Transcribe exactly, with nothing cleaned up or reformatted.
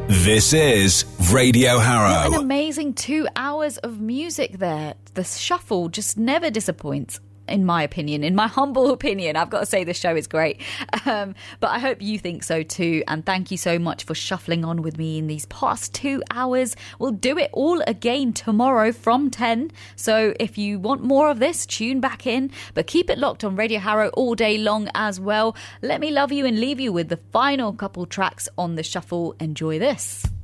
This is Radio Harrow. What an amazing two hours of music there. The shuffle just never disappoints. In my opinion, in my humble opinion, I've got to say the show is great. Um, but I hope you think so too. And thank you so much for shuffling on with me in these past two hours. We'll do it all again tomorrow from ten. So if you want more of this, tune back in. But keep it locked on Radio Harrow all day long as well. Let me love you and leave you with the final couple tracks on the shuffle. Enjoy this.